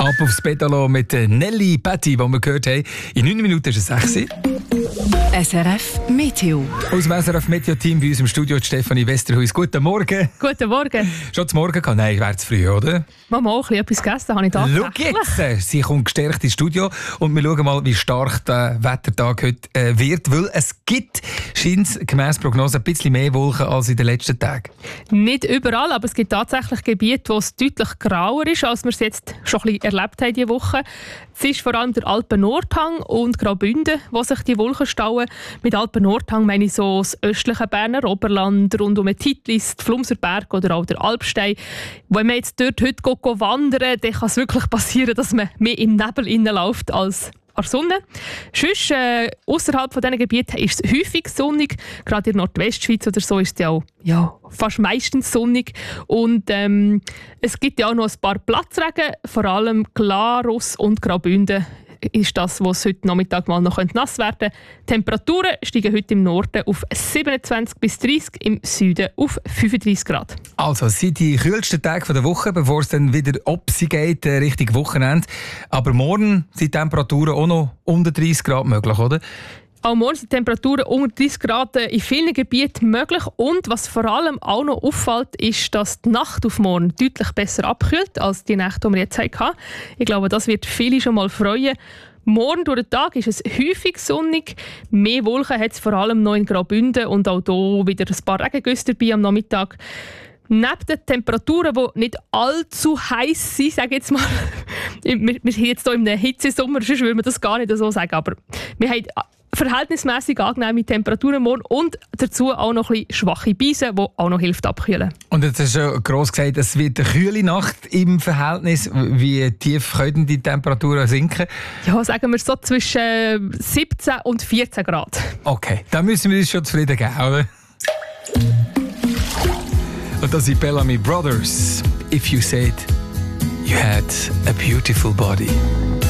Ab aufs Pedalo mit Nelly Patti, die wir gehört haben. In 9 Minuten ist es 6 Uhr. SRF Meteo. Aus dem SRF Meteo-Team bei uns im Studio Stefanie Westerhuis. Guten Morgen. Guten Morgen. Schon zum Morgen gehabt? Nein, wäre zu früh, oder? Mama, auch etwas gegessen, habe ich da. Schau jetzt, sie kommt gestärkt ins Studio und wir schauen mal, wie stark der Wettertag heute wird, weil es gibt, scheint es gemäss Prognose, ein bisschen mehr Wolken als in den letzten Tagen. Nicht überall, aber es gibt tatsächlich Gebiete, wo es deutlich grauer ist, als wir es jetzt schon ein bisschen erlebt haben diese Woche. Es ist vor allem der Alpen-Nordhang und Graubünden, wo sich die Wolken stauen. Mit Alpen-Nordhang meine ich so das östliche Berner Oberland, rund um den Titlis, den Flumserberg oder auch der Alpstein. Wenn man jetzt dort heute wandern, dann kann es wirklich passieren, dass man mehr im Nebel läuft als an der Sonne. Sonst, ausserhalb von diesen Gebieten ist es häufig sonnig. Gerade in der Nordwestschweiz oder so ist es ja auch fast meistens sonnig. Und es gibt ja auch noch ein paar Platzregen, vor allem Glarus und Graubünden ist das, was heute Nachmittag mal noch nass werden könnte. Die Temperaturen steigen heute im Norden auf 27 bis 30, im Süden auf 35 Grad. Also, es sind die kühlsten Tage der Woche, bevor es dann wieder Opsi geht, Richtung Wochenende. Aber morgen sind die Temperaturen auch noch unter 30 Grad möglich, oder? Auch morgen sind Temperaturen unter 30 Grad in vielen Gebieten möglich. Und was vor allem auch noch auffällt, ist, dass die Nacht auf morgen deutlich besser abkühlt als die Nacht, die wir jetzt hatten. Ich glaube, das wird viele schon mal freuen. Morgen durch den Tag ist es häufig sonnig. Mehr Wolken hat es vor allem noch in Graubünden und auch hier wieder ein paar Regengüsse dabei am Nachmittag. Neben den Temperaturen, die nicht allzu heiß sind, sage ich jetzt mal, wir sind jetzt hier in einem Hitzesommer, sonst würde man das gar nicht so sagen, aber wir haben verhältnismäßig angenehme Temperaturen morgen und dazu auch noch ein bisschen schwache Beise, die auch noch hilft abkühlen. Und jetzt hast du schon gross gesagt, es wird eine kühle Nacht im Verhältnis. Wie tief können die Temperaturen sinken? Ja, sagen wir so zwischen 17 und 14 Grad. Okay, da müssen wir uns schon zufrieden geben, oder? Und das sind Bellamy Brothers. If you said you had a beautiful body.